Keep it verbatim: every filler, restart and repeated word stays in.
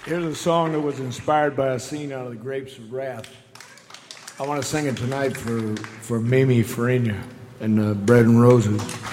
Here's a song that was inspired by a scene out of The Grapes of Wrath. I want to sing it tonight for, for Mimi Farina and uh, Bread and Roses.